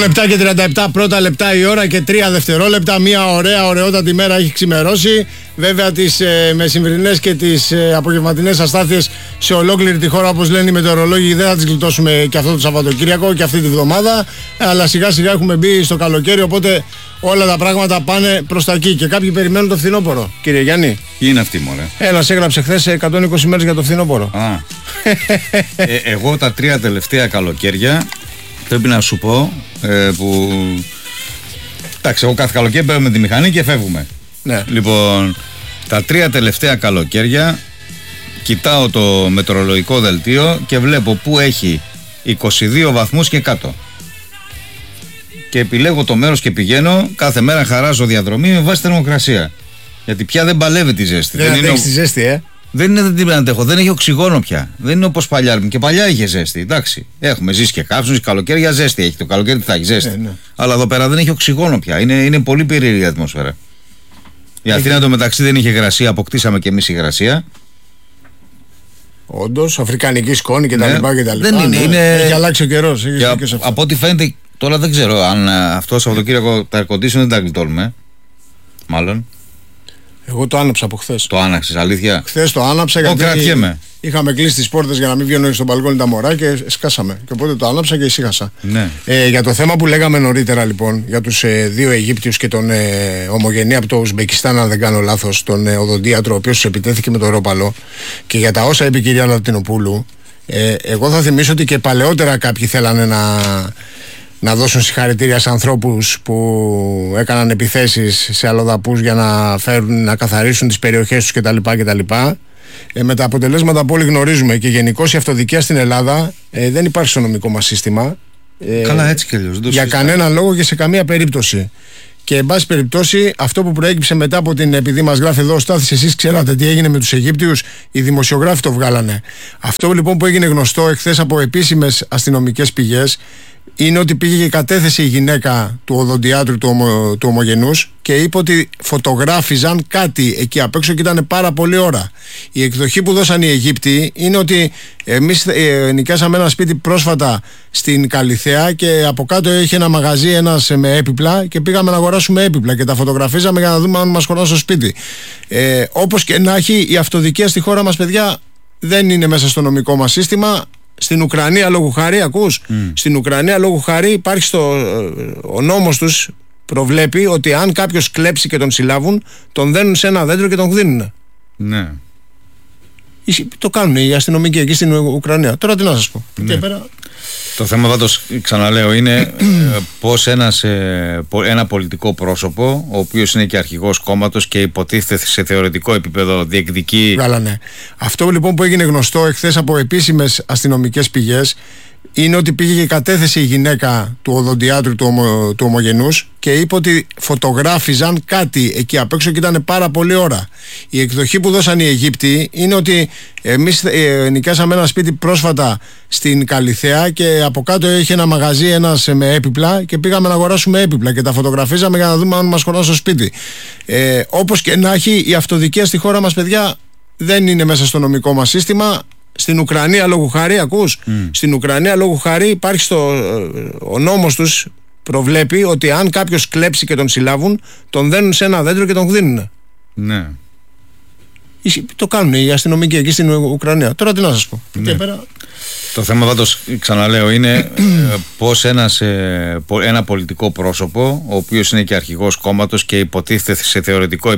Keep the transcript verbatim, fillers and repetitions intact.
Λεπτά και τριάντα επτά πρώτα λεπτά η ώρα και τρία δευτερόλεπτα. Μια ωραία, ωραιότατη μέρα έχει ξημερώσει. Βέβαια, τις ε, μεσημβρινές και τις ε, απογευματινές αστάθειες σε ολόκληρη τη χώρα, όπως λένε οι μετεωρολόγοι, δεν θα τις γλιτώσουμε και αυτό το Σαββατοκύριακο και αυτή τη βδομάδα. Αλλά σιγά σιγά έχουμε μπει στο καλοκαίρι, οπότε όλα τα πράγματα πάνε προς τα εκεί. Και κάποιοι περιμένουν το φθινόπωρο. Κύριε Γιάννη. Τι είναι αυτή, μωρέ? Ένας έγραψε χθες εκατόν είκοσι μέρες για το φθινόπωρο. Α. ε, εγώ τα τρία τελευταία καλοκαίρια πρέπει να σου πω ε, που. Εντάξει, εγώ κάθε καλοκαίρι παίρνουμε τη μηχανή και φεύγουμε. Ναι. Λοιπόν, τα τρία τελευταία καλοκαίρια κοιτάω το μετεωρολογικό δελτίο και βλέπω που έχει είκοσι δύο βαθμούς και κάτω. Και επιλέγω το μέρος και πηγαίνω. Κάθε μέρα χαράζω διαδρομή με βάση θερμοκρασία. Γιατί πια δεν παλεύει τη ζέστη. Δεν, δεν είναι είναι ο... τη ζέστη, ε. Δεν είναι, δεν την αντέχω, δεν έχει οξυγόνο πια. Δεν είναι όπως παλιά. Και παλιά είχε ζέστη. Εντάξει, έχουμε ζήσει και καύσιμο, καλοκαίρια ζέστη έχει. Το καλοκαίρι θα έχει ζέστη. Ε, ναι. Αλλά εδώ πέρα δεν έχει οξυγόνο πια. Είναι, είναι πολύ περίεργη η ατμόσφαιρα. Η Αθήνα το μεταξύ δεν είχε υγρασία, αποκτήσαμε και εμείς υγρασία. Όντως, αφρικανική σκόνη κτλ. Ναι, δεν είναι, ναι. είναι... Έχει αλλάξει ο καιρός. Από, από ό,τι φαίνεται, τώρα δεν ξέρω αν αυτό το Σαββατοκύριακο τα air condition δεν τα γλιτώνουμε. Μάλλον. Εγώ το άναψα από χθες. Το άναξες, αλήθεια? Χθες το άναψα εγώ γιατί κρατιέμαι. Είχαμε κλείσει τις πόρτες για να μην βγαίνουν στο μπαλκόνι τα μωρά και σκάσαμε. Και οπότε το άναψα και ησύχασα. Ναι. Ε, για το θέμα που λέγαμε νωρίτερα λοιπόν, για τους ε, δύο Αιγύπτιους και τον ε, ομογενή από το Ουσμπεκιστάν, αν δεν κάνω λάθος, τον ε, οδοντίατρο, ο οποίος τους επιτέθηκε με το ρόπαλο, και για τα όσα είπε η κυρία Λατινοπούλου, ε, εγώ θα θυμίσω ότι και παλαιότερα κάποιοι θέλανε να. να δώσουν συγχαρητήρια σε ανθρώπους που έκαναν επιθέσεις σε αλλοδαπούς για να φέρουν, να καθαρίσουν τις περιοχές τους κτλ. κτλ. Ε, με τα αποτελέσματα που όλοι γνωρίζουμε, και γενικώς η αυτοδικία στην Ελλάδα ε, δεν υπάρχει στο νομικό μας σύστημα. Ε, Καλά, έτσι κι αλλιώς. Για κανέναν λόγο και σε καμία περίπτωση. Και εν πάση περιπτώσει, αυτό που προέκυψε μετά από την. Επειδή μας γράφει εδώ ο Στάθης, εσείς ξέρατε τι έγινε με τους Αιγύπτιους, οι δημοσιογράφοι το βγάλανε. Αυτό λοιπόν που έγινε γνωστό εχθές από επίσημες αστυνομικές πηγές είναι ότι πήγε και κατέθεσε η γυναίκα του οδοντιάτρου του, ομο, του ομογενούς και είπε ότι φωτογράφιζαν κάτι εκεί απ' έξω και ήταν πάρα πολλή ώρα. Η εκδοχή που δώσαν οι Αιγύπτιοι είναι ότι εμείς ε, νοικιάσαμε ένα σπίτι πρόσφατα στην Καλιθέα και από κάτω είχε ένα μαγαζί ένας με έπιπλα και πήγαμε να αγοράσουμε έπιπλα και τα φωτογραφίζαμε για να δούμε αν μας χωράνε στο σπίτι. Ε, όπως και να έχει, η αυτοδικία στη χώρα μας, παιδιά, δεν είναι μέσα στο νομικό μας σύστημα. Στην Ουκρανία, λόγου χάρη, ακούς, mm. στην Ουκρανία λόγου χάρη υπάρχει στο, ο νόμος τους προβλέπει ότι αν κάποιος κλέψει και τον συλλάβουν, τον δένουν σε ένα δέντρο και τον γδίνουν. Ναι. Το κάνουν οι αστυνομικοί εκεί στην Ουκρανία. Τώρα τι να σας πω. Ναι. Και πέρα... Το θέμα πάντως, ξαναλέω, είναι πως ένας, ένα πολιτικό πρόσωπο, ο οποίος είναι και αρχηγός κόμματος και υποτίθεται σε θεωρητικό επίπεδο διεκδικεί. Βγάλανε. Αυτό λοιπόν που έγινε γνωστό εχθές από επίσημες αστυνομικές πηγές είναι ότι πήγε και κατέθεσε η γυναίκα του οδοντιάτρου του, ομο, του ομογενούς και είπε ότι φωτογράφιζαν κάτι εκεί απ' έξω και ήταν πάρα πολλή ώρα. Η εκδοχή που δώσαν οι Αιγύπτιοι είναι ότι εμείς ε, νοικιάσαμε ένα σπίτι πρόσφατα στην Καλιθέα και από κάτω είχε ένα μαγαζί ένας με έπιπλα και πήγαμε να αγοράσουμε έπιπλα και τα φωτογραφίζαμε για να δούμε αν μας χωράνε στο σπίτι. Ε, όπως και να έχει, η αυτοδικία στη χώρα μας, παιδιά, δεν είναι μέσα στο νομικό μας σύστημα. Στην Ουκρανία λόγου χάρη, ακούς, mm. στην Ουκρανία λόγου χάρη υπάρχει στο, ο νόμος τους προβλέπει ότι αν κάποιος κλέψει και τον συλλάβουν, τον δένουν σε ένα δέντρο και τον γδίνουν. Ναι. Το κάνουν οι αστυνομικοί εκεί στην Ουκρανία. Τώρα τι να σας πω. Ναι. Και πέρα... Το θέμα πάντως, ξαναλέω, είναι πως ένας, ένα πολιτικό πρόσωπο, ο οποίος είναι και αρχηγός κόμματος και υποτίθεται σε θεωρητικό